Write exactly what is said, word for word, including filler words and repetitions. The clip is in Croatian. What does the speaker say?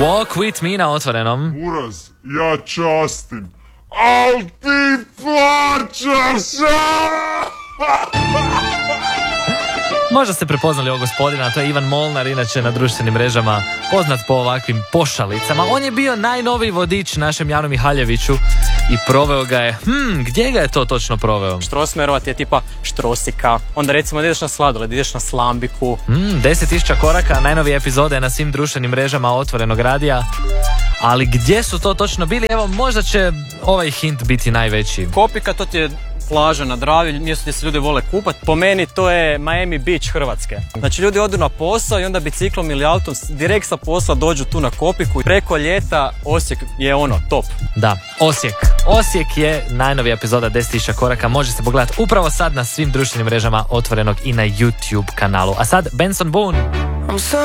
Walk with me na Otvorenom. Uraz, ja častim, al ti plaćaš! Možda ste prepoznali ovog gospodina, to je Ivan Molnar, inače na društvenim mrežama poznat po ovakvim pošalicama. On je bio najnoviji vodič našem Janu Mihaljeviću i proveo ga je, hm, gdje ga je to točno proveo? Štrosmerova ti je tipa štrosika, onda recimo da ideš na sladoled, ideš na slambiku. Hmm, deset tisuća koraka, najnovije epizode na svim društvenim mrežama Otvorenog radija. Ali gdje su to točno bili? Evo, možda će ovaj hint biti najveći. Kopika, to ti je plaža na Dravi, mjesto gdje se ljudi vole kupat. Po meni to je Miami Beach Hrvatske. Znači ljudi odu na posao i onda biciklom ili autom direkt sa posla dođu tu na Kopiku. Preko ljeta Osijek je ono, top. Da, Osijek. Osijek je najnovija epizoda deset tisuća koraka. Može se pogledati upravo sad na svim društvenim mrežama Otvorenog i na YouTube kanalu. A sad Benson Boone.